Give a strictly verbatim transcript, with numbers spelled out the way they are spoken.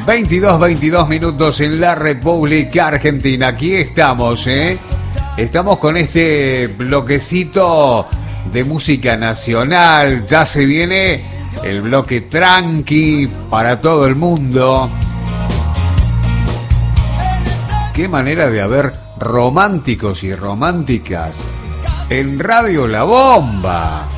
veintidós, veintidós minutos en la República Argentina. Aquí estamos, ¿eh? Estamos con este bloquecito de música nacional. Ya se viene el bloque tranqui para todo el mundo. Qué manera de haber románticos y románticas en Radio La Bomba.